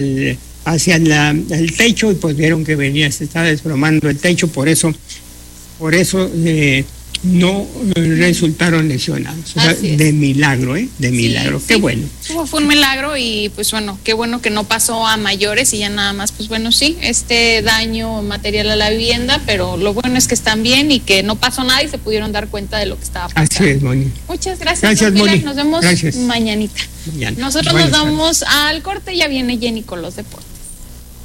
hacia el techo y pues vieron que se estaba desplomando el techo, por eso no resultaron lesionados. O sea, de milagro, de milagro. Sí, qué bueno. Fue un milagro y pues bueno, qué bueno que no pasó a mayores y ya nada más, pues bueno, sí, daño material a la vivienda, pero lo bueno es que están bien y que no pasó nada y se pudieron dar cuenta de lo que estaba pasando. Así es, Moni. Muchas gracias. Gracias, Moni. Nos vemos mañanita. Mañana. Nosotros nos vamos al corte, ya viene Jenny con los deportes.